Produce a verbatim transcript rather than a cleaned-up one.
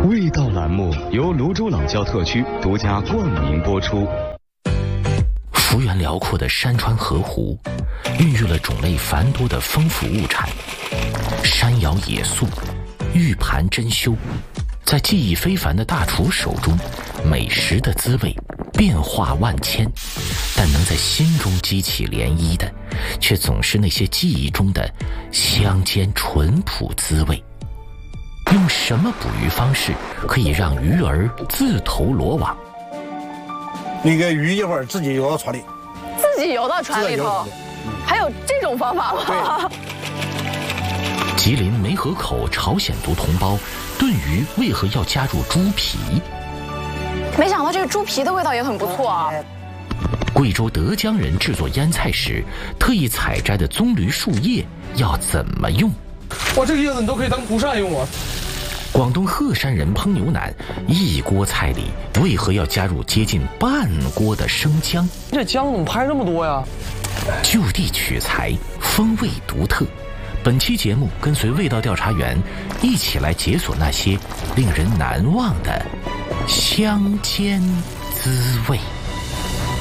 味道栏目由泸州老窖特区独家冠名播出。 幅员辽阔的山川河湖，孕育了种类繁多的丰富物产。山肴野素，玉盘珍馐，在技艺非凡的大厨手中，美食的滋味变化万千，但能在心中激起涟漪的，却总是那些记忆中的乡间淳朴滋味。用什么捕鱼方式可以让鱼儿自投罗网？ 那个鱼一会儿自己游到船里， 自己游到船里头，还有这种方法吗？ 吉林梅河口朝鲜族同胞炖鱼为何要加入猪皮？ 没想到这个猪皮的味道也很不错啊。 贵州德江人制作腌菜时，特意采摘的棕榈树叶要怎么用？ 哇，这个叶子你都可以当蒲扇用啊！ 广东鹤山人烹牛腩，一锅菜里为何要加入接近半锅的生姜？ 这姜怎么拍这么多呀？ 就地取材，风味独特。本期节目跟随味道调查员一起来解锁那些令人难忘的乡间滋味。